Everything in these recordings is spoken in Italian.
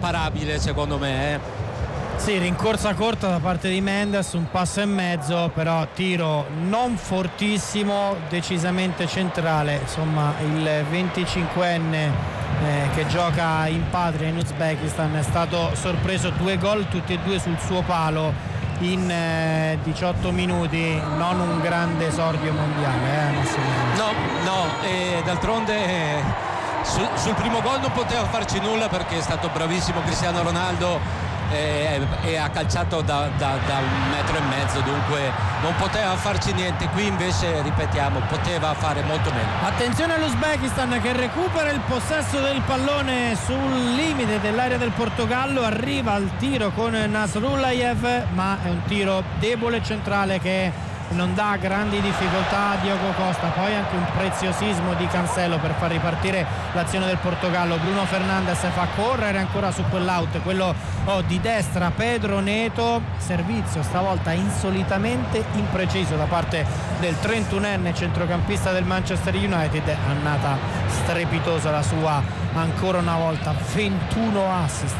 imparabile secondo me. Sì, rincorsa corta da parte di Mendes, un passo e mezzo, però tiro non fortissimo, decisamente centrale. Insomma, il 25enne che gioca in patria in Uzbekistan è stato sorpreso, 2 gol tutti e 2 sul suo palo in 18 minuti, non un grande esordio mondiale, No, e d'altronde sul primo gol non poteva farci nulla perché è stato bravissimo Cristiano Ronaldo e ha calciato da 1,5 metri, dunque non poteva farci niente. Qui invece, ripetiamo, poteva fare molto meglio. Attenzione all'Uzbekistan che recupera il possesso del pallone sul limite dell'area del Portogallo, arriva al tiro con Nasrullayev, ma è un tiro debole centrale che non dà grandi difficoltà a Diogo Costa. Poi anche un preziosismo di Cancelo per far ripartire l'azione del Portogallo. Bruno Fernandes fa correre ancora su quell'out, quello di destra Pedro Neto, servizio stavolta insolitamente impreciso da parte del 31enne centrocampista del Manchester United. Annata strepitosa la sua, ancora una volta 21 assist.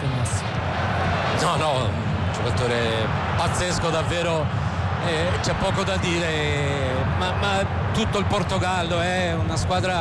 No, un giocatore pazzesco davvero. C'è poco da dire, ma tutto il Portogallo è una squadra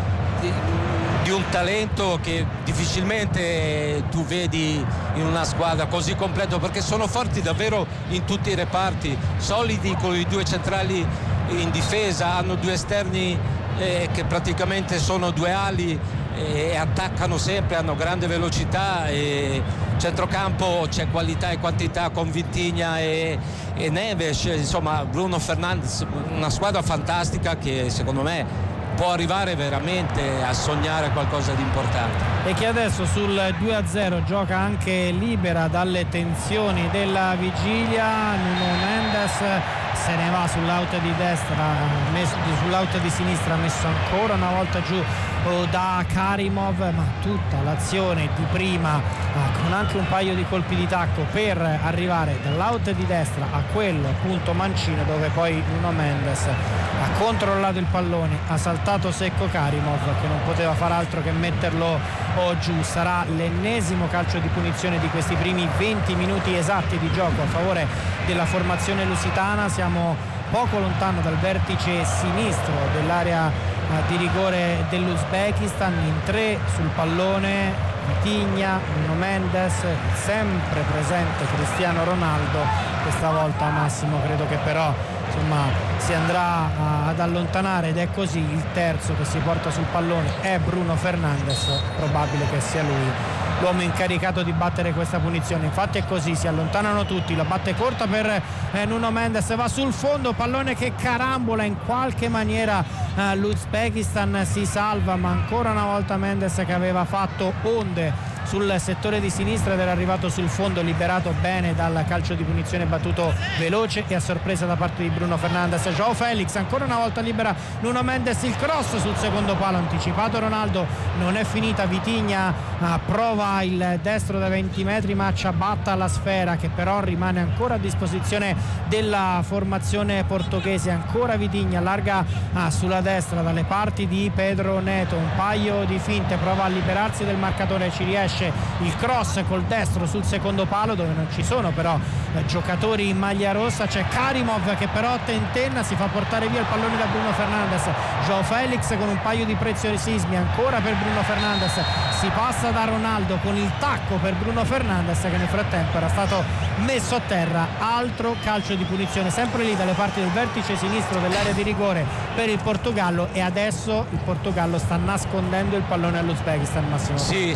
di un talento che difficilmente tu vedi in una squadra così completa, perché sono forti davvero in tutti i reparti, solidi con i 2 centrali in difesa, hanno 2 esterni che praticamente sono 2 ali e attaccano sempre, hanno grande velocità, e centrocampo c'è qualità e quantità con Vitinha e Neves, insomma Bruno Fernandes, una squadra fantastica che secondo me può arrivare veramente a sognare qualcosa di importante. E che adesso sul 2-0 gioca anche libera dalle tensioni della vigilia. Nuno Mendes se ne va sull'out di destra, sull'out di sinistra, messo ancora una volta giù da Karimov, ma tutta l'azione di prima con anche un paio di colpi di tacco per arrivare dall'out di destra a quello appunto mancino, dove poi Nuno Mendes ha controllato il pallone, ha saltato secco Karimov che non poteva far altro che metterlo giù. Sarà l'ennesimo calcio di punizione di questi primi 20 minuti esatti di gioco a favore della formazione lusitana. Siamo poco lontano dal vertice sinistro dell'area di rigore dell'Uzbekistan. In 3 sul pallone Vitinha, Nuno Mendes, sempre presente Cristiano Ronaldo. Questa volta Massimo credo che però si andrà ad allontanare, ed è così. Il terzo che si porta sul pallone è Bruno Fernandes, probabile che sia lui l'uomo incaricato di battere questa punizione. Infatti è così, si allontanano tutti, la batte corta per Nuno Mendes, va sul fondo, pallone che carambola in qualche maniera, l'Uzbekistan si salva, ma ancora una volta Mendes che aveva fatto onde sul settore di sinistra ed era arrivato sul fondo, liberato bene dal calcio di punizione battuto veloce e a sorpresa da parte di Bruno Fernandes. João Felix ancora una volta libera Nuno Mendes, il cross sul secondo palo, anticipato Ronaldo, non è finita. Vitinha prova il destro da 20 metri ma ciabatta la sfera, che però rimane ancora a disposizione della formazione portoghese. Ancora Vitinha allarga sulla destra dalle parti di Pedro Neto, un paio di finte, prova a liberarsi del marcatore, ci riesce. Il cross col destro sul secondo palo, dove non ci sono però giocatori in maglia rossa. C'è Karimov che però tentenna, si fa portare via il pallone da Bruno Fernandes. João Felix con un paio di preziosismi ancora per Bruno Fernandes, si passa da Ronaldo con il tacco per Bruno Fernandes che nel frattempo era stato messo a terra. Altro calcio di punizione sempre lì dalle parti del vertice sinistro dell'area di rigore per il Portogallo, e adesso il Portogallo sta nascondendo il pallone all'Uzbekistan. Massimo. Sì,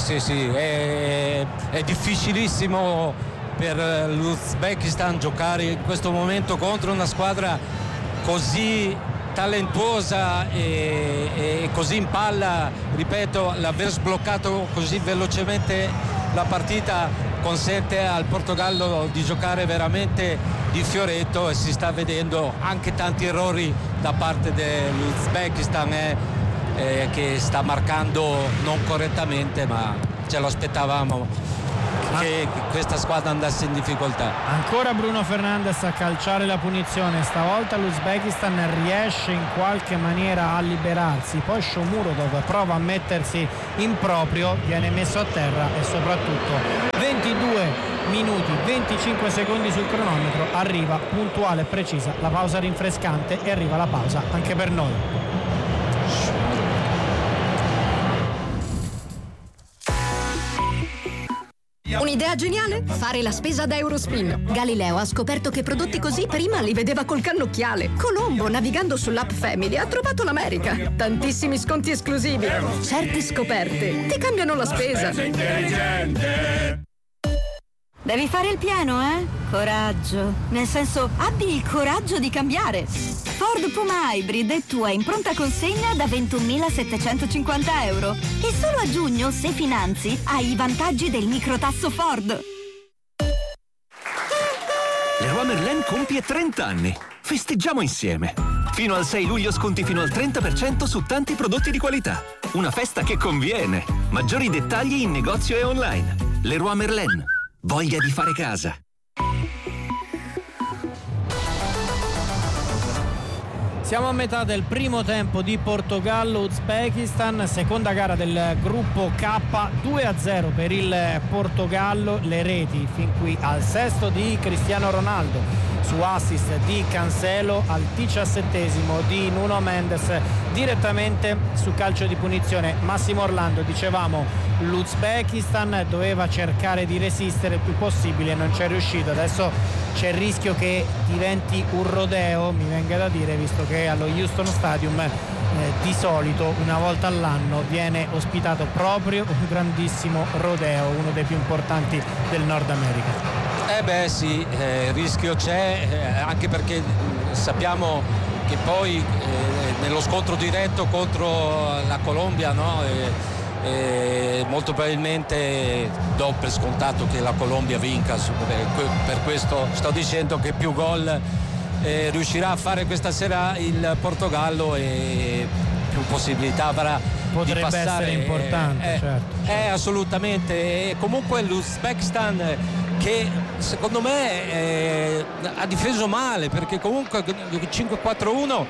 è difficilissimo per l'Uzbekistan giocare in questo momento contro una squadra così talentuosa e così in palla. Ripeto, l'aver sbloccato così velocemente la partita consente al Portogallo di giocare veramente di fioretto, e si sta vedendo anche tanti errori da parte dell'Uzbekistan che sta marcando non correttamente, ma ce lo aspettavamo che questa squadra andasse in difficoltà. Ancora Bruno Fernandes a calciare la punizione, stavolta l'Uzbekistan riesce in qualche maniera a liberarsi, poi Shomurodov prova a mettersi in proprio, viene messo a terra e soprattutto 22 minuti 25 secondi sul cronometro, arriva puntuale e precisa la pausa rinfrescante e arriva la pausa anche per noi. Un'idea geniale? Fare la spesa da Eurospin. Galileo ha scoperto che prodotti così prima li vedeva col cannocchiale. Colombo, navigando sull'app Family, ha trovato l'America. Tantissimi sconti esclusivi. Certe scoperte ti cambiano la spesa. Devi fare il pieno, eh? Coraggio. Nel senso, abbi il coraggio di cambiare. Ford Puma Hybrid è tua in pronta consegna da 21.750 euro. E solo a giugno, se finanzi, hai i vantaggi del microtasso Ford. Leroy Merlin compie 30 anni. Festeggiamo insieme. Fino al 6 luglio sconti fino al 30% su tanti prodotti di qualità. Una festa che conviene. Maggiori dettagli in negozio e online. Leroy Merlin. Voglia di fare casa. Siamo a metà del primo tempo di Portogallo-Uzbekistan, seconda gara del gruppo K, 2-0 per il Portogallo, le reti fin qui al sesto di Cristiano Ronaldo, su assist di Cancelo, al 17° di Nuno Mendes, direttamente su calcio di punizione. Massimo Orlando, dicevamo, l'Uzbekistan doveva cercare di resistere il più possibile, non c'è riuscito, adesso c'è il rischio che diventi un rodeo, mi venga da dire, visto che allo Houston Stadium di solito una volta all'anno viene ospitato proprio un grandissimo rodeo, uno dei più importanti del Nord America. Beh sì, il rischio c'è, anche perché sappiamo che poi nello scontro diretto contro la Colombia, no? Molto probabilmente do per scontato che la Colombia vinca, per questo sto dicendo che più gol riuscirà a fare questa sera il Portogallo e più possibilità avrà potrebbe di passare. Essere importante, certo. Assolutamente. E comunque l'Uzbekistan, che secondo me ha difeso male, perché comunque 5-4-1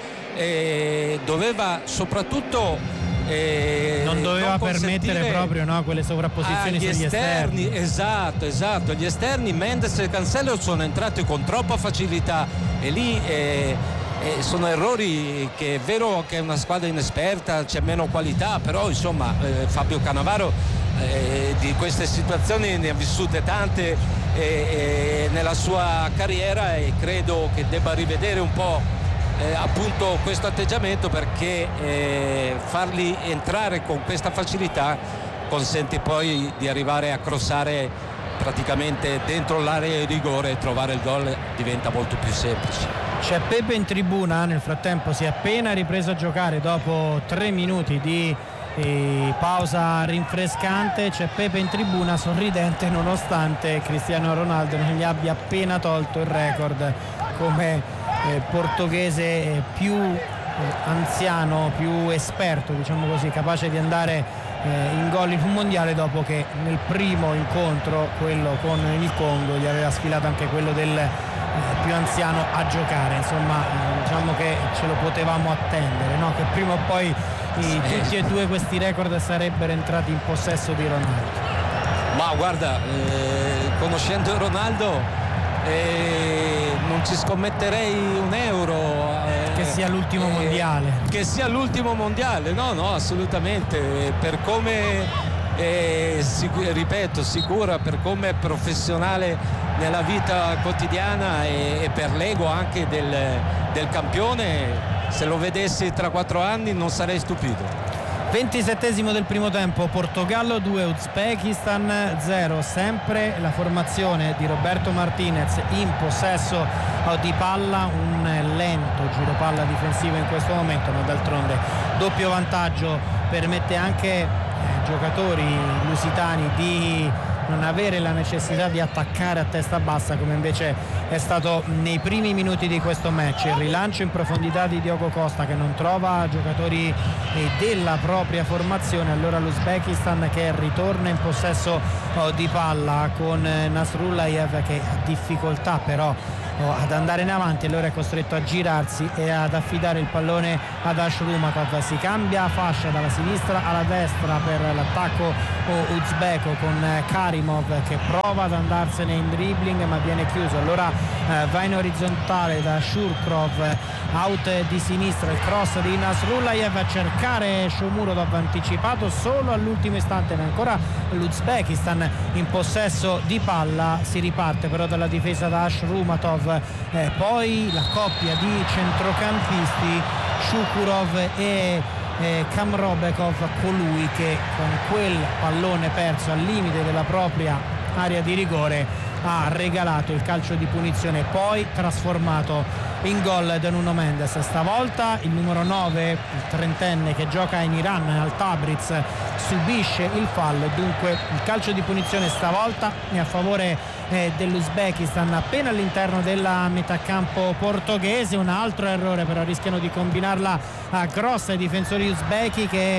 doveva soprattutto non doveva permettere proprio, no, quelle sovrapposizioni sugli esterni. Esatto, gli esterni Mendes e Cancelo sono entrati con troppa facilità e lì sono errori che è vero che è una squadra inesperta, c'è meno qualità, però insomma Fabio Cannavaro di queste situazioni ne ha vissute tante nella sua carriera, e credo che debba rivedere un po' appunto questo atteggiamento, perché farli entrare con questa facilità consente poi di arrivare a crossare praticamente dentro l'area di rigore e trovare il gol diventa molto più semplice. C'è Pepe in tribuna, nel frattempo si è appena ripreso a giocare dopo 3 minuti di pausa rinfrescante. C'è Pepe in tribuna sorridente nonostante Cristiano Ronaldo non gli abbia appena tolto il record come portoghese più anziano, più esperto, diciamo così, capace di andare in gol in un mondiale, dopo che nel primo incontro, quello con il Congo, gli aveva sfilato anche quello del più anziano a giocare. Insomma, diciamo che ce lo potevamo attendere, no? Che prima o poi tutti e due questi record sarebbero entrati in possesso di Ronaldo. Ma guarda, conoscendo Ronaldo non ci scommetterei un euro che sia l'ultimo mondiale. Che sia l'ultimo mondiale, no, assolutamente. Per come ripeto, sicura, per come è professionale nella vita quotidiana e per l'ego anche del campione, se lo vedessi tra 4 anni non sarei stupito. 27° del primo tempo, Portogallo 2, Uzbekistan 0, sempre la formazione di Roberto Martinez in possesso di palla, un lento giro palla difensivo in questo momento, ma d'altronde doppio vantaggio permette anche giocatori lusitani di non avere la necessità di attaccare a testa bassa come invece è stato nei primi minuti di questo match. Il rilancio in profondità di Diogo Costa che non trova giocatori della propria formazione, allora l'Uzbekistan che ritorna in possesso di palla con Nasrullayev che ha difficoltà però ad andare in avanti, allora è costretto a girarsi e ad affidare il pallone ad Ashrumatov. Si cambia fascia dalla sinistra alla destra per l'attacco uzbeko con Karimov che prova ad andarsene in dribbling ma viene chiuso, allora va in orizzontale da Shurkrov, out di sinistra, il cross di Nasrullayev a cercare Shomurodov, anticipato solo all'ultimo istante, ma ancora l'Uzbekistan in possesso di palla. Si riparte però dalla difesa da Ashrumatov, poi la coppia di centrocampisti Shukurov e Kamrobekov, colui che con quel pallone perso al limite della propria area di rigore ha regalato il calcio di punizione poi trasformato in gol da Nuno Mendes. Stavolta il numero 9, il trentenne che gioca in Iran al Tabriz, subisce il fallo e dunque il calcio di punizione stavolta è a favore dell'Uzbekistan appena all'interno della metà campo portoghese. Un altro errore però, rischiano di combinarla a grossa i difensori uzbeki che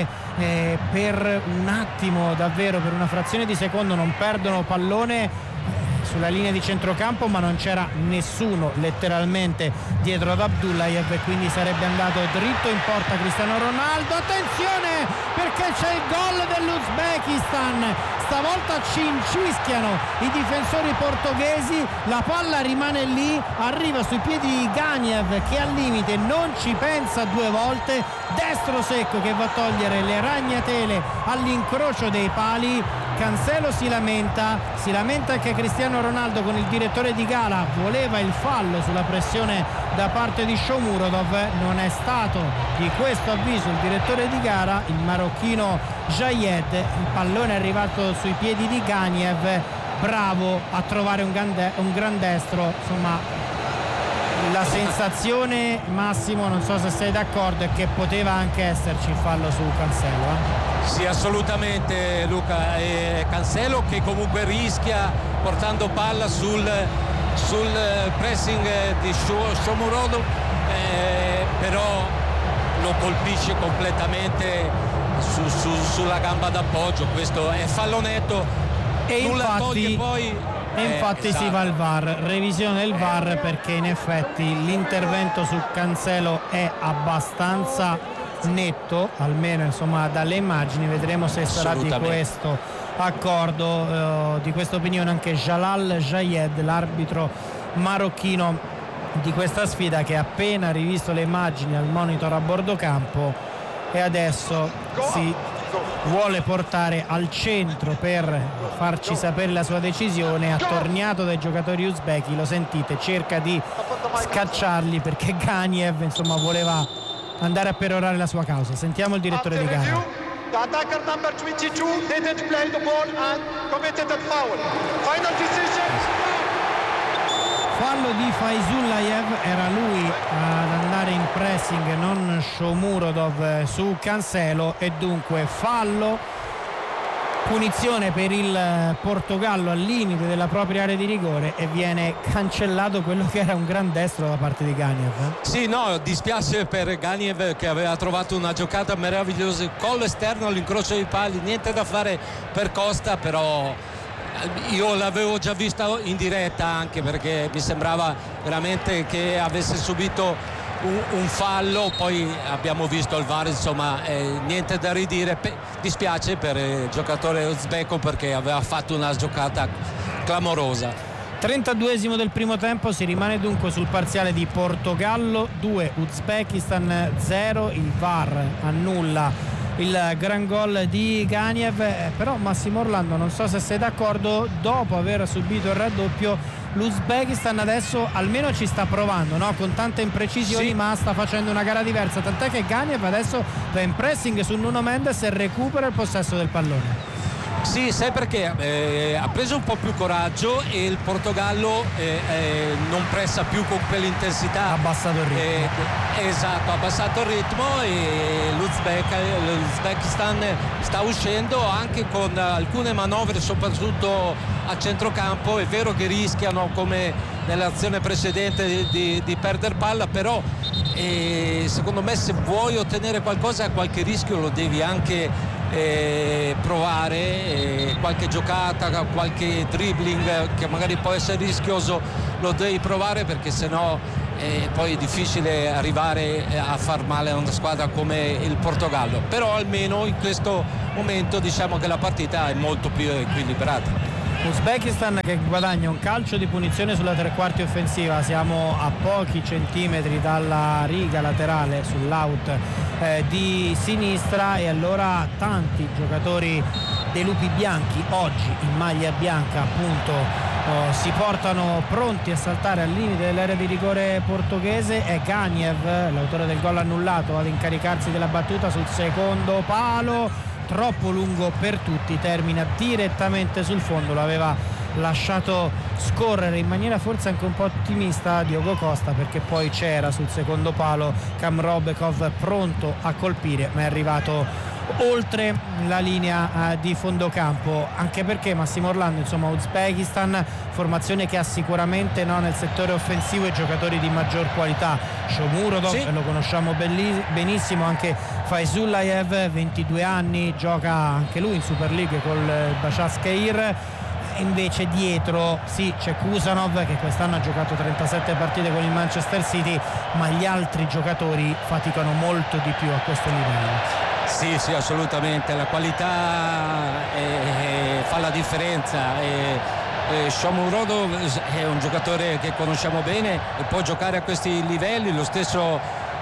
per un attimo, davvero per una frazione di secondo, non perdono pallone sulla linea di centrocampo, ma non c'era nessuno letteralmente dietro ad Abdullayev e quindi sarebbe andato dritto in porta Cristiano Ronaldo. Attenzione perché c'è il gol dell'Uzbekistan, stavolta cincischiano i difensori portoghesi, la palla rimane lì, arriva sui piedi di Ganiev che al limite non ci pensa due volte, destro secco che va a togliere le ragnatele all'incrocio dei pali. Cancelo si lamenta anche Cristiano Ronaldo con il direttore di gara, voleva il fallo sulla pressione da parte di Shomurodov, non è stato di questo avviso il direttore di gara, il marocchino Jayed. Il pallone è arrivato sui piedi di Ganiev, bravo a trovare un gran destro. Insomma, la sensazione, Massimo, non so se sei d'accordo, è che poteva anche esserci il fallo su Cancelo. Sì, assolutamente Luca, Cancelo che comunque rischia portando palla sul pressing di Shomurodov, però lo colpisce completamente sulla gamba d'appoggio. Questo è fallo netto e infatti esatto. Si va al VAR, revisione del VAR, perché in effetti l'intervento su Cancelo è abbastanza netto, almeno insomma dalle immagini. Vedremo se sarà di questo accordo, di questa opinione anche Jalal Jayed, l'arbitro marocchino di questa sfida, che ha appena rivisto le immagini al monitor a bordo campo e adesso si vuole portare al centro per farci sapere la sua decisione. Attorniato dai giocatori uzbeki, lo sentite, cerca di scacciarli perché Ganiev insomma voleva andare a perorare la sua causa. Sentiamo il direttore di gara. The attacker number 22 didn't play the ball and committed a foul. Final decision. Fallo di Faizullayev, era lui ad andare in pressing, non Shomurodov su Cancelo, e dunque fallo, punizione per il Portogallo al limite della propria area di rigore, e viene cancellato quello che era un gran destro da parte di Ganiev. Sì, no, dispiace per Ganiev che aveva trovato una giocata meravigliosa, collo esterno all'incrocio dei pali, niente da fare per Costa, però io l'avevo già vista in diretta, anche perché mi sembrava veramente che avesse subito un fallo. Poi abbiamo visto il VAR, insomma, niente da ridire. Dispiace per il giocatore uzbeko perché aveva fatto una giocata clamorosa. 32esimo del primo tempo, si rimane dunque sul parziale di Portogallo 2 Uzbekistan 0. Il VAR annulla il gran gol di Ganiev, però Massimo Orlando, non so se sei d'accordo, dopo aver subito il raddoppio l'Uzbekistan adesso almeno ci sta provando, no? Con tante imprecisioni, sì, ma sta facendo una gara diversa, tant'è che Ganiev adesso va in pressing su Nuno Mendes e recupera il possesso del pallone. Sì, sai perché? Ha preso un po' più coraggio e il Portogallo non pressa più con quell'intensità. Ha abbassato il ritmo. Esatto, ha abbassato il ritmo e l'Uzbekistan sta uscendo anche con alcune manovre, soprattutto a centrocampo. È vero che rischiano, come nell'azione precedente, di perdere palla, però secondo me se vuoi ottenere qualcosa, qualche rischio lo devi anche provare, qualche giocata, qualche dribbling che magari può essere rischioso lo devi provare, perché sennò poi è difficile arrivare a far male a una squadra come il Portogallo. Però almeno in questo momento diciamo che la partita è molto più equilibrata. Uzbekistan che guadagna un calcio di punizione sulla tre quarti offensiva, siamo a pochi centimetri dalla riga laterale sull'out di sinistra, e allora tanti giocatori dei Lupi Bianchi oggi in maglia bianca appunto si portano pronti a saltare al limite dell'area di rigore portoghese. È Ganiev, l'autore del gol annullato, ad incaricarsi della battuta sul secondo palo, troppo lungo per tutti, termina direttamente sul fondo. Lo aveva lasciato scorrere in maniera forse anche un po' ottimista Diogo Costa, perché poi c'era sul secondo palo Kamrobekov pronto a colpire, ma è arrivato oltre la linea di fondocampo, anche perché Massimo Orlando, insomma, Uzbekistan, formazione che ha sicuramente nel settore offensivo i giocatori di maggior qualità. Shomurodov, sì, lo conosciamo benissimo, anche Faizullayev, 22 anni, gioca anche lui in Super League col Başakşehir. Invece dietro sì c'è Kusanov, che quest'anno ha giocato 37 partite con il Manchester City, ma gli altri giocatori faticano molto di più a questo livello. Sì, assolutamente, la qualità fa la differenza. Shomurodov è un giocatore che conosciamo bene e può giocare a questi livelli, lo stesso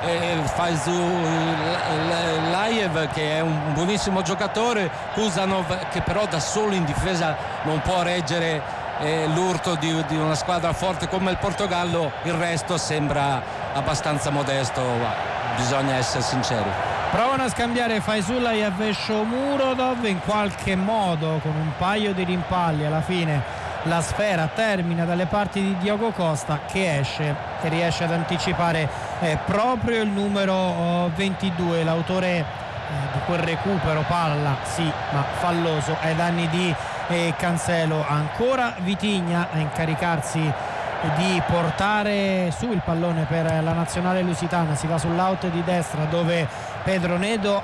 Faizullayev, che è un buonissimo giocatore, Kusanov che però da solo in difesa non può reggere l'urto di una squadra forte come il Portogallo. Il resto sembra abbastanza modesto, bisogna essere sinceri. Provano a scambiare Faizullayev e Shomurodov, in qualche modo con un paio di rimpalli alla fine la sfera termina dalle parti di Diogo Costa, che riesce ad anticipare proprio il numero 22, l'autore di quel recupero palla, sì, ma falloso ai danni di Cancelo. Ancora Vitinha a incaricarsi di portare su il pallone per la nazionale lusitana. Si va sull'out di destra, dove Pedro Neto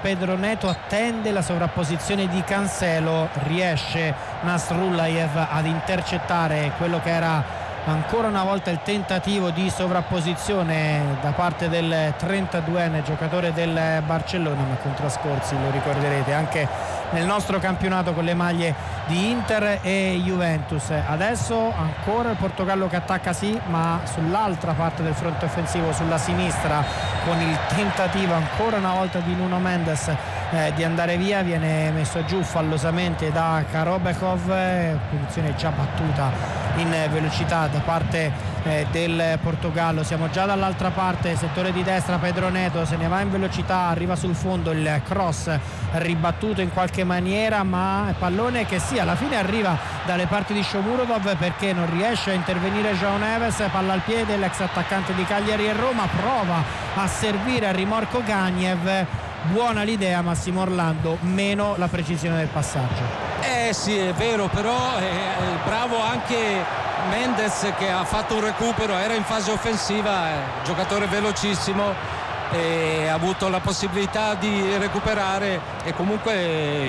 attende la sovrapposizione di Cancelo, riesce Nasrullayev ad intercettare quello che era ancora una volta il tentativo di sovrapposizione da parte del 32enne giocatore del Barcellona, ma con trascorsi, lo ricorderete, anche nel nostro campionato con le maglie di Inter e Juventus. Adesso ancora il Portogallo che attacca, sì, ma sull'altra parte del fronte offensivo, sulla sinistra, con il tentativo ancora una volta di Nuno Mendes di andare via, viene messo giù fallosamente da Karobekov, punizione già battuta in velocità da parte del Portogallo. Siamo già dall'altra parte, settore di destra, Pedro Neto se ne va in velocità, arriva sul fondo, il cross ribattuto in qualche maniera, ma pallone che sì, alla fine arriva dalle parti di Shomurodov, perché non riesce a intervenire João Neves. Palla al piede, l'ex attaccante di Cagliari e Roma prova a servire a rimorchio Ganiev. Buona l'idea, Massimo Orlando, meno la precisione del passaggio. Sì, è vero, però bravo anche Mendes, che ha fatto un recupero, era in fase offensiva, giocatore velocissimo, e ha avuto la possibilità di recuperare, e comunque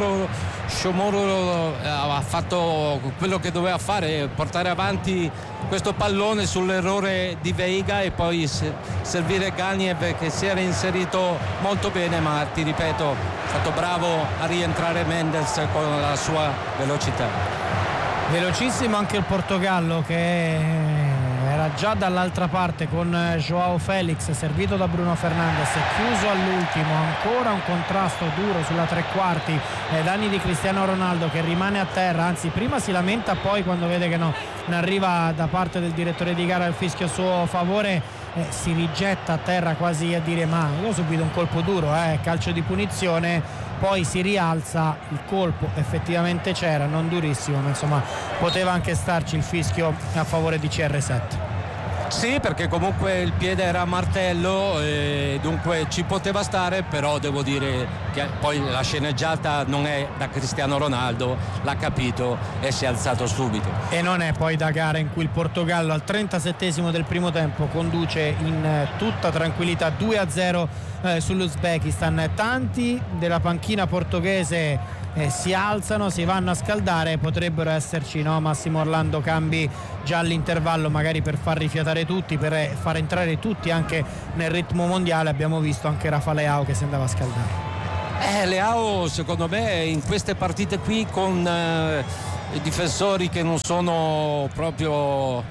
Shomurodov ha fatto quello che doveva fare, portare avanti questo pallone sull'errore di Veiga e poi servire Ganiev, che si era inserito molto bene, ma ti ripeto, è stato bravo a rientrare Mendes con la sua velocità. Velocissimo anche il Portogallo, che era già dall'altra parte con João Félix, servito da Bruno Fernandes, chiuso all'ultimo. Ancora un contrasto duro sulla tre quarti ai danni di Cristiano Ronaldo, che rimane a terra, anzi prima si lamenta, poi quando vede che non arriva da parte del direttore di gara il fischio a suo favore si rigetta a terra quasi a dire ma io ho subito un colpo duro, calcio di punizione, poi si rialza, il colpo effettivamente c'era, non durissimo, ma insomma poteva anche starci il fischio a favore di CR7. Sì, perché comunque il piede era a martello e dunque ci poteva stare, però devo dire che poi la sceneggiata non è da Cristiano Ronaldo, l'ha capito e si è alzato subito. E non è poi da gara in cui il Portogallo al 37esimo del primo tempo conduce in tutta tranquillità 2-0 sull'Uzbekistan. Tanti della panchina portoghese si alzano, si vanno a scaldare, potrebbero esserci, no, Massimo Orlando, cambi già all'intervallo magari per far rifiatare tutti, per far entrare tutti anche nel ritmo mondiale. Abbiamo visto anche Rafa Leao che si andava a scaldare. Leao secondo me in queste partite qui con i difensori che non sono proprio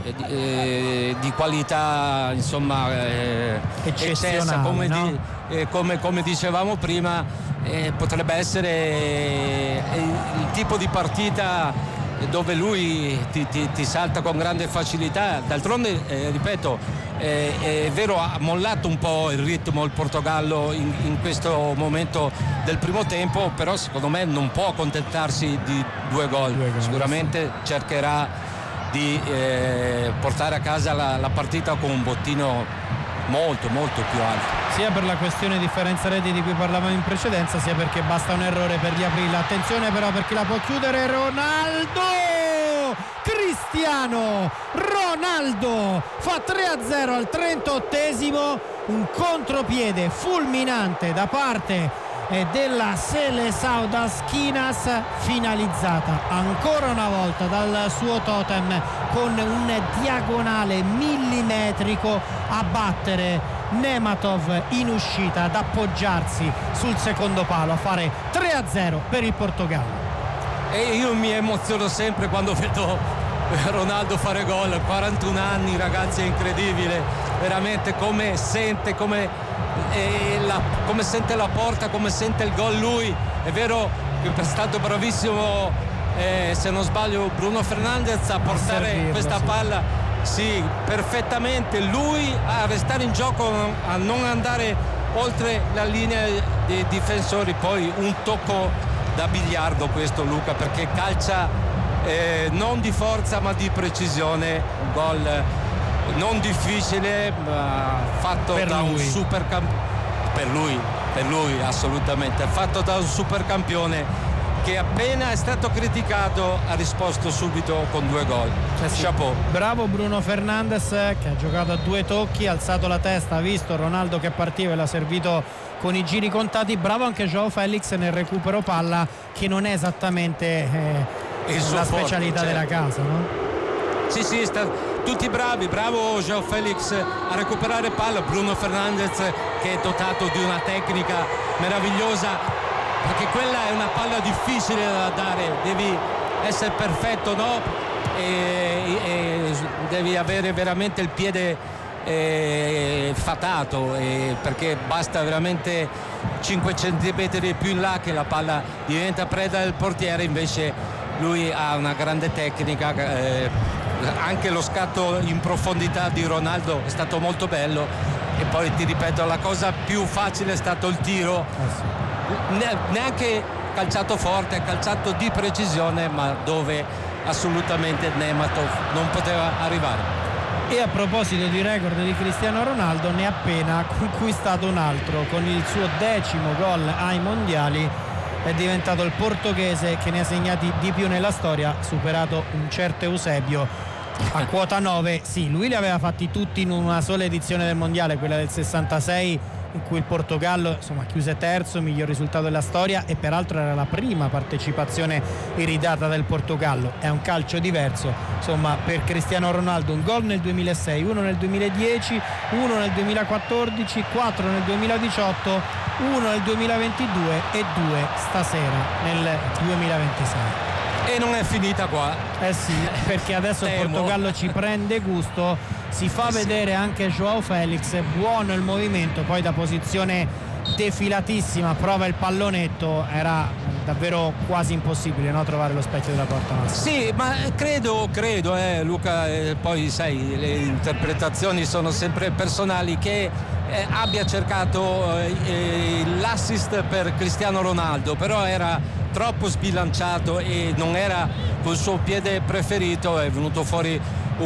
di qualità insomma eccessa, come dicevamo prima, potrebbe essere il tipo di partita dove lui ti salta con grande facilità. D'altronde ripeto, è vero, ha mollato un po' il ritmo il Portogallo in questo momento del primo tempo, però secondo me non può accontentarsi di due gol. Sicuramente cercherà di portare a casa la partita con un bottino molto molto più alto, sia per la questione differenza reti di cui parlavamo in precedenza, sia perché basta un errore per riaprirla. Attenzione però, perché la può chiudere Ronaldo, Cristiano Ronaldo fa 3-0 al 38esimo, un contropiede fulminante da parte della Seleção das Quinas, finalizzata ancora una volta dal suo totem con un diagonale millimetrico a battere Nematov in uscita, ad appoggiarsi sul secondo palo, a fare 3-0 per il Portogallo. E io mi emoziono sempre quando vedo Ronaldo fare gol. 41 anni, ragazzi, è incredibile veramente come sente, come sente la porta, come sente il gol lui. È vero che è stato bravissimo, se non sbaglio, Bruno Fernandes a portare questa palla, sì, perfettamente, lui a restare in gioco, a non andare oltre la linea dei difensori. Poi un tocco da biliardo questo, Luca, perché calcia non di forza ma di precisione, un gol non difficile, ma fatto per da lui. un super per lui assolutamente, fatto da un super campione che appena è stato criticato ha risposto subito con 2 gol. Sì. Chapeau. Bravo Bruno Fernandes, che ha giocato a 2 tocchi, ha alzato la testa, ha visto Ronaldo che partiva e l'ha servito con i giri contati. Bravo anche João Felix nel recupero palla, che non è esattamente la specialità della casa, no? Sì, tutti bravi, bravo João Felix a recuperare palla, Bruno Fernandes che è dotato di una tecnica meravigliosa, perché quella è una palla difficile da dare, devi essere perfetto, no? E devi avere veramente il piede fatato, perché basta veramente 5 centimetri più in là che la palla diventa preda del portiere. Invece lui ha una grande tecnica, anche lo scatto in profondità di Ronaldo è stato molto bello, e poi ti ripeto, la cosa più facile è stato il tiro, neanche calciato forte, è calciato di precisione, ma dove assolutamente Nematov non poteva arrivare. E a proposito di record di Cristiano Ronaldo, ne ha appena conquistato un altro, con il suo 10° gol ai mondiali. È diventato il portoghese che ne ha segnati di più nella storia, superato un certo Eusebio a quota 9. Sì, lui li aveva fatti tutti in una sola edizione del mondiale, quella del 66, in cui il Portogallo insomma chiuse terzo, miglior risultato della storia, e peraltro era la prima partecipazione iridata del Portogallo. È un calcio diverso insomma per Cristiano Ronaldo. Un gol nel 2006, uno nel 2010, uno nel 2014, 4 nel 2018, uno nel 2022 e 2 stasera nel 2026. E non è finita qua. Sì, perché adesso il Portogallo ci prende gusto, si fa vedere anche João Felix, buono il movimento, poi da posizione defilatissima prova il pallonetto, era davvero quasi impossibile, no? Trovare lo specchio della porta. Sì, ma credo Luca, poi sai, le interpretazioni sono sempre personali, che abbia cercato l'assist per Cristiano Ronaldo, però era troppo sbilanciato e non era col suo piede preferito, è venuto fuori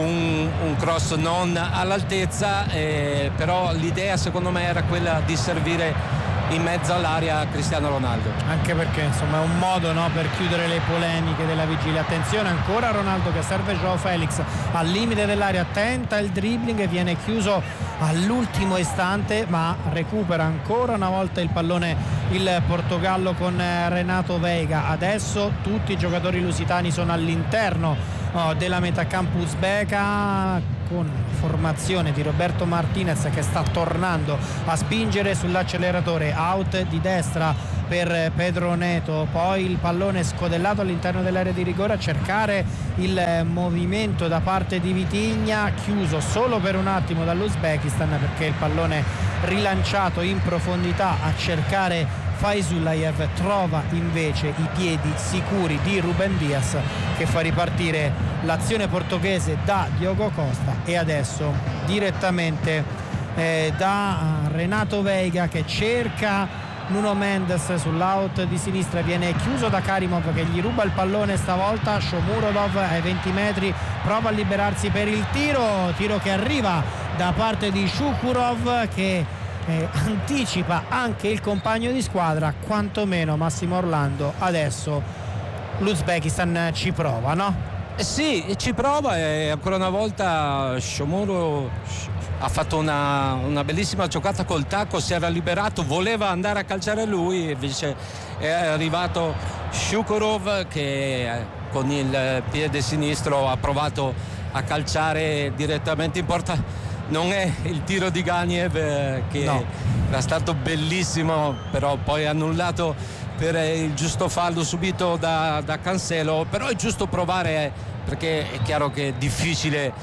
un cross non all'altezza, però l'idea secondo me era quella di servire in mezzo all'area a Cristiano Ronaldo, anche perché insomma è un modo, no, per chiudere le polemiche della vigilia. Attenzione ancora Ronaldo che serve Joao Felix al limite dell'area, tenta il dribbling e viene chiuso all'ultimo istante, ma recupera ancora una volta il pallone il Portogallo con Renato Veiga. Adesso tutti i giocatori lusitani sono all'interno della metacampo uzbeka, con formazione di Roberto Martinez che sta tornando a spingere sull'acceleratore, out di destra per Pedro Neto, poi il pallone scodellato all'interno dell'area di rigore, a cercare il movimento da parte di Vitigna, chiuso solo per un attimo dall'Uzbekistan perché il pallone rilanciato in profondità a cercare Faizullayev, trova invece i piedi sicuri di Ruben Dias che fa ripartire l'azione portoghese da Diogo Costa, e adesso direttamente da Renato Veiga che cerca Nuno Mendes sull'out di sinistra, viene chiuso da Karimov che gli ruba il pallone stavolta. Shomurodov ai 20 metri prova a liberarsi per il tiro che arriva da parte di Shukurov che anticipa anche il compagno di squadra, quantomeno Massimo Orlando. Adesso l'Uzbekistan ci prova, no? Sì, ci prova, e ancora una volta Shomuro ha fatto una bellissima giocata col tacco, si era liberato, voleva andare a calciare lui, invece è arrivato Shukurov che con il piede sinistro ha provato a calciare direttamente in porta. Non è il tiro di Ganiev che no, era stato bellissimo, però poi annullato per il giusto fallo subito da Cancelo. Però è giusto provare, perché è chiaro che è difficile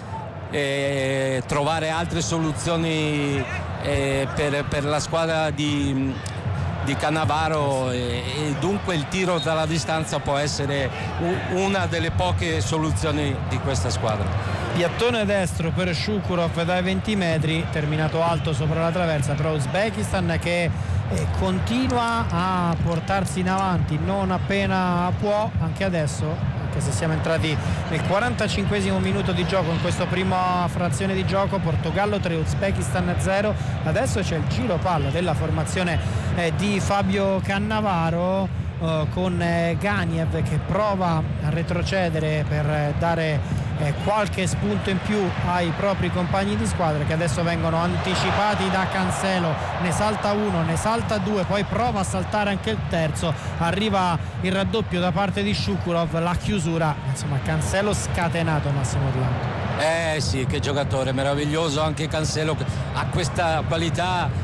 trovare altre soluzioni per la squadra di Cannavaro, e dunque il tiro dalla distanza può essere una delle poche soluzioni di questa squadra. Piattone destro per Shukurov dai 20 metri, terminato alto sopra la traversa per Uzbekistan che continua a portarsi in avanti non appena può, anche adesso, anche se siamo entrati nel 45esimo minuto di gioco in questa prima frazione di gioco. Portogallo 3, Uzbekistan 0. Adesso c'è il giro palla della formazione di Fabio Cannavaro, con Ganiev che prova a retrocedere per dare qualche spunto in più ai propri compagni di squadra, che adesso vengono anticipati da Cancelo. Ne salta uno, ne salta due, poi prova a saltare anche il terzo, arriva il raddoppio da parte di Shukurov, la chiusura, insomma Cancelo scatenato. Massimo Orlando, sì, che giocatore meraviglioso anche Cancelo, ha questa qualità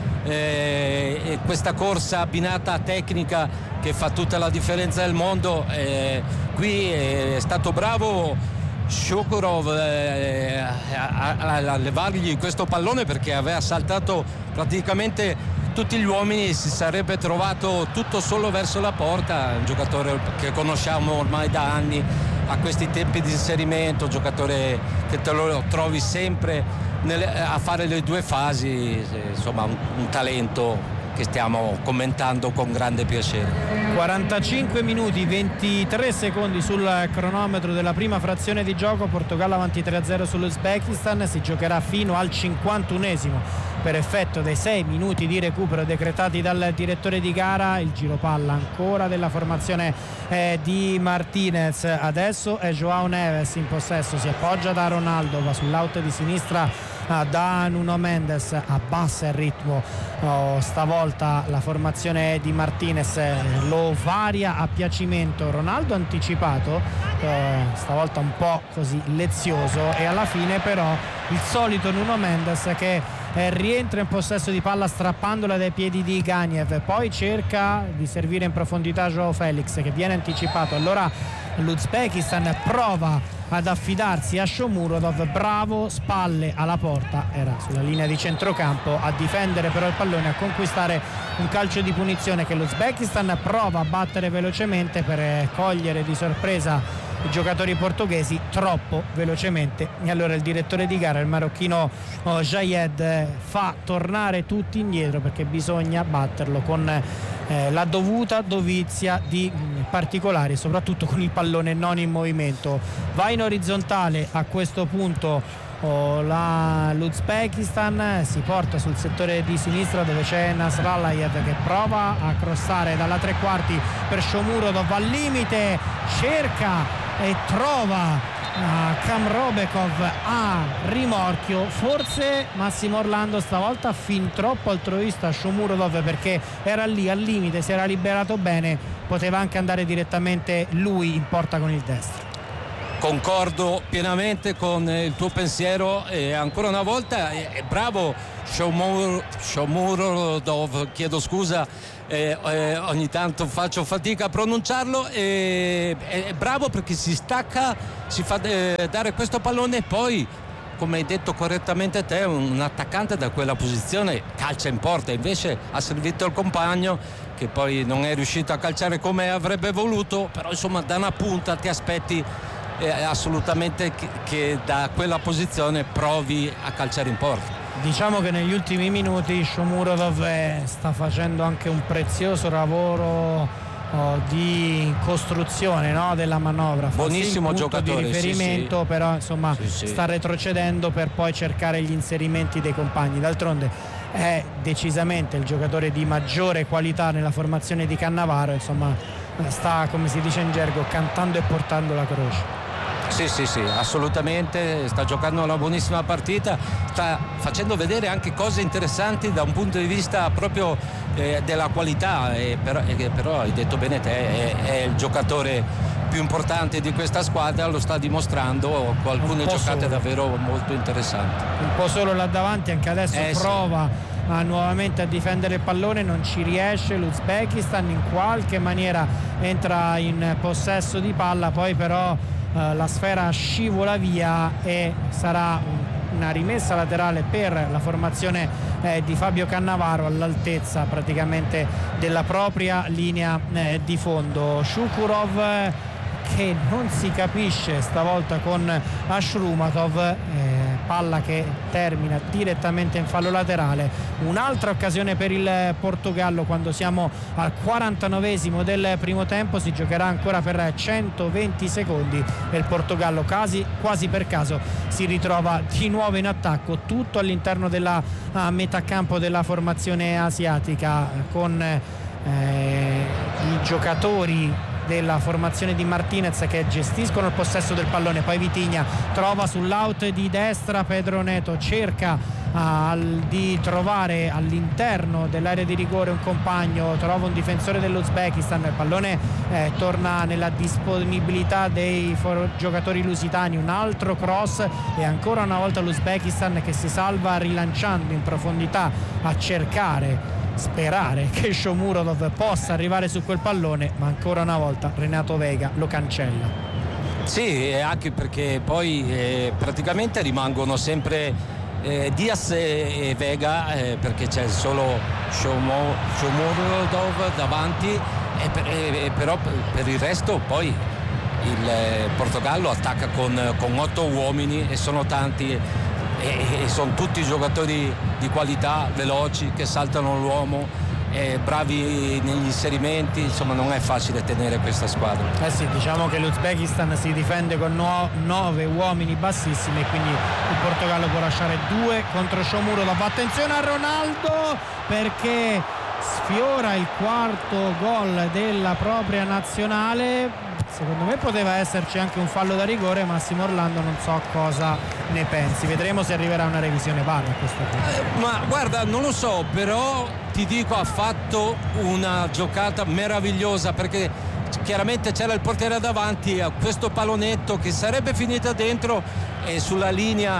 e questa corsa abbinata a tecnica che fa tutta la differenza del mondo. Qui è stato bravo Shukurov a levargli questo pallone, perché aveva saltato praticamente tutti gli uomini e si sarebbe trovato tutto solo verso la porta. Un giocatore che conosciamo ormai da anni, a questi tempi di inserimento, un giocatore che te lo trovi sempre a fare le due fasi, insomma un talento che stiamo commentando con grande piacere. 45 minuti 23 secondi sul cronometro della prima frazione di gioco. Portogallo avanti 3-0 sull'Uzbekistan, si giocherà fino al 51esimo per effetto dei 6 minuti di recupero decretati dal direttore di gara. Il giro palla ancora della formazione di Martinez, adesso è Joao Neves in possesso, si appoggia da Ronaldo, va sull'out di sinistra da Nuno Mendes, abbassa il ritmo stavolta la formazione di Martinez, lo varia a piacimento. Ronaldo anticipato, stavolta un po' così lezioso, e alla fine però il solito Nuno Mendes che rientra in possesso di palla strappandola dai piedi di Ganiev, poi cerca di servire in profondità Joao Felix che viene anticipato. Allora l'Uzbekistan prova ad affidarsi a Shomurodov, bravo, spalle alla porta, era sulla linea di centrocampo a difendere però il pallone, a conquistare un calcio di punizione che l'Uzbekistan prova a battere velocemente per cogliere di sorpresa i giocatori portoghesi troppo velocemente, e allora il direttore di gara, il marocchino Jayed, fa tornare tutti indietro perché bisogna batterlo con la dovuta dovizia di particolari, soprattutto con il pallone non in movimento. Va in orizzontale a questo punto l'Uzbekistan, si porta sul settore di sinistra dove c'è Nasrallayev che prova a crossare dalla tre quarti per Shomurodov, al limite cerca e trova Kamrobekov a rimorchio. Forse Massimo Orlando stavolta fin troppo altruista Shomurodov, perché era lì al limite, si era liberato bene, poteva anche andare direttamente lui in porta con il destro. Concordo pienamente con il tuo pensiero e ancora una volta bravo Shomurodov, chiedo scusa, ogni tanto faccio fatica a pronunciarlo, è bravo perché si stacca, si fa dare questo pallone e poi, come hai detto correttamente te, un attaccante da quella posizione calcia in porta, invece ha servito il compagno che poi non è riuscito a calciare come avrebbe voluto, però insomma da una punta ti aspetti assolutamente che da quella posizione provi a calciare in porta. Diciamo che negli ultimi minuti Shomurodov sta facendo anche un prezioso lavoro di costruzione, no, della manovra. Buonissimo giocatore di riferimento, sì. Però insomma sì. sta retrocedendo per poi cercare gli inserimenti dei compagni. D'altronde è decisamente il giocatore di maggiore qualità nella formazione di Cannavaro, insomma sta, come si dice in gergo, cantando e portando la croce. Sì, assolutamente, sta giocando una buonissima partita, sta facendo vedere anche cose interessanti da un punto di vista proprio della qualità, però hai detto bene te, è il giocatore più importante di questa squadra, lo sta dimostrando con alcune giocate davvero molto interessanti. Un po' solo là davanti, anche adesso prova nuovamente a difendere il pallone, non ci riesce l'Uzbekistan, in qualche maniera entra in possesso di palla, poi però la sfera scivola via e sarà una rimessa laterale per la formazione di Fabio Cannavaro all'altezza praticamente della propria linea di fondo. Shukurov che non si capisce stavolta con Ashrumatov, palla che termina direttamente in fallo laterale. Un'altra occasione per il Portogallo quando siamo al 49esimo del primo tempo, si giocherà ancora per 120 secondi e il Portogallo quasi per caso si ritrova di nuovo in attacco, tutto all'interno della metà campo della formazione asiatica, con i giocatori della formazione di Martinez che gestiscono il possesso del pallone. Poi Vitinha trova sull'out di destra Pedro Neto, cerca di trovare all'interno dell'area di rigore un compagno, trova un difensore dell'Uzbekistan, il pallone torna nella disponibilità dei giocatori lusitani, un altro cross e ancora una volta l'Uzbekistan che si salva rilanciando in profondità a sperare che Shomurodov possa arrivare su quel pallone, ma ancora una volta Renato Vega lo cancella. Sì, anche perché poi praticamente rimangono sempre Diaz e Vega, perché c'è solo Shomurodov davanti, però per il resto poi il Portogallo attacca con 8 uomini e sono tanti e sono tutti giocatori di qualità, veloci, che saltano l'uomo, bravi negli inserimenti, insomma non è facile tenere questa squadra. Sì, diciamo che l'Uzbekistan si difende con 9 uomini bassissimi e quindi il Portogallo può lasciare 2 contro Shomurodov. Attenzione a Ronaldo perché sfiora il quarto gol della propria nazionale. Secondo me poteva esserci anche un fallo da rigore, Massimo Orlando non so cosa ne pensi, vedremo se arriverà una revisione VAR a questo punto. Ma guarda, non lo so, però ti dico ha fatto una giocata meravigliosa, perché chiaramente c'era il portiere davanti a questo pallonetto che sarebbe finita dentro e sulla linea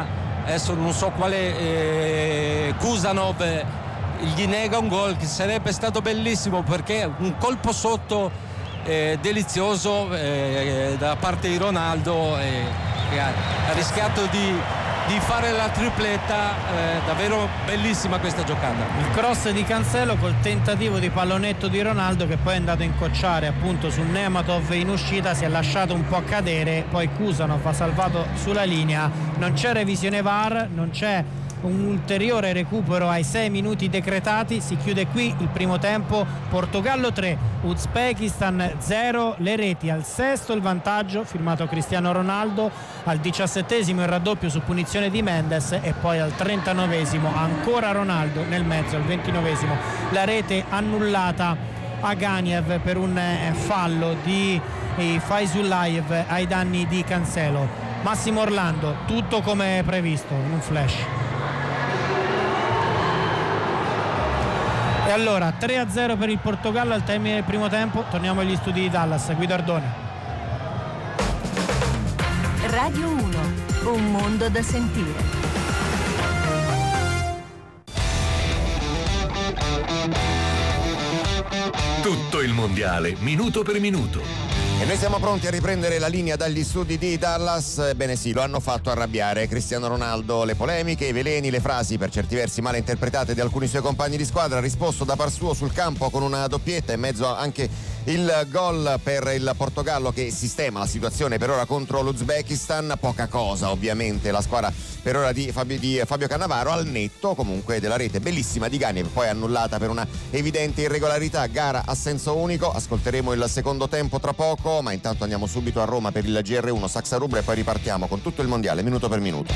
adesso non so quale Kusanov gli nega un gol che sarebbe stato bellissimo, perché un colpo sotto delizioso da parte di Ronaldo, che ha rischiato di fare la tripletta, davvero bellissima questa giocata. Il cross di Cancelo col tentativo di pallonetto di Ronaldo, che poi è andato a incocciare appunto su Nematov in uscita, si è lasciato un po' cadere, poi Kusanov ha salvato sulla linea. Non c'è revisione VAR, non c'è un ulteriore recupero ai 6 minuti decretati. Si chiude qui il primo tempo. Portogallo 3, Uzbekistan 0. Le reti: al 6° il vantaggio firmato Cristiano Ronaldo, al 17° il raddoppio su punizione di Mendes, e poi al 39° ancora Ronaldo, nel mezzo al 29° la rete annullata a Ganiev per un fallo di Faizulayev ai danni di Cancelo. Massimo Orlando, tutto come previsto in un flash. E allora 3-0 per il Portogallo al termine del primo tempo. Torniamo agli studi di Dallas. Guido Ardoni. Radio 1, un mondo da sentire. Tutto il mondiale, minuto per minuto. E noi siamo pronti a riprendere la linea dagli studi di Dallas. Ebbene sì, lo hanno fatto arrabbiare Cristiano Ronaldo. Le polemiche, i veleni, le frasi per certi versi male interpretate di alcuni suoi compagni di squadra. Ha risposto da par suo sul campo con una doppietta, in mezzo anche il gol per il Portogallo, che sistema la situazione per ora contro l'Uzbekistan. Poca cosa ovviamente la squadra per ora di Fabio Cannavaro, al netto comunque della rete bellissima di Ganiev, poi annullata per una evidente irregolarità. Gara a senso unico. Ascolteremo il secondo tempo tra poco, ma intanto andiamo subito a Roma per il GR1 Saxa Rubra e poi ripartiamo con tutto il mondiale minuto per minuto.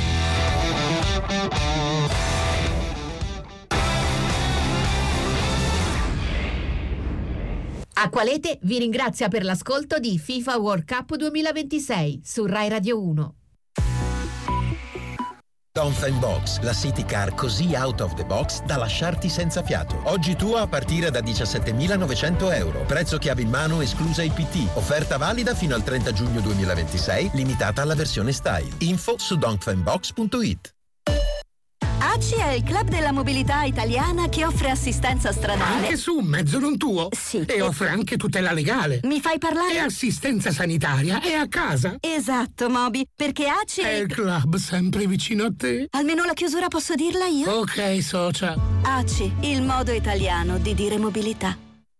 Acqualete vi ringrazia per l'ascolto di FIFA World Cup 2026 su Rai Radio 1. Dongfeng Box, la city car così out of the box da lasciarti senza fiato. Oggi tua a partire da 17.900 euro. Prezzo chiave in mano esclusa IPT. Offerta valida fino al 30 giugno 2026, limitata alla versione style. Info su dongfengbox.it. ACI è il club della mobilità italiana che offre assistenza stradale. Anche su un mezzo non tuo? Sì. E offre anche tutela legale. Mi fai parlare? E assistenza sanitaria è a casa. Esatto, Moby, perché ACI è il club sempre vicino a te. Almeno la chiusura posso dirla io? Ok, socia. ACI, il modo italiano di dire mobilità.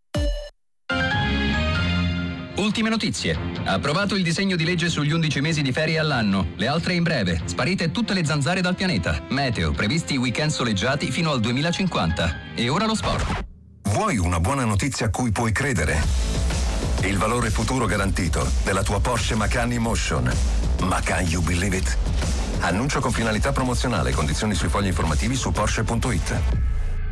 Ultime notizie. Approvato il disegno di legge sugli 11 mesi di ferie all'anno. Le altre in breve. Sparite tutte le zanzare dal pianeta. Meteo. Previsti weekend soleggiati fino al 2050. E ora lo sport. Vuoi una buona notizia a cui puoi credere? Il valore futuro garantito della tua Porsche Macan E-Motion. Ma can you believe it? Annuncio con finalità promozionale. Condizioni sui fogli informativi su Porsche.it.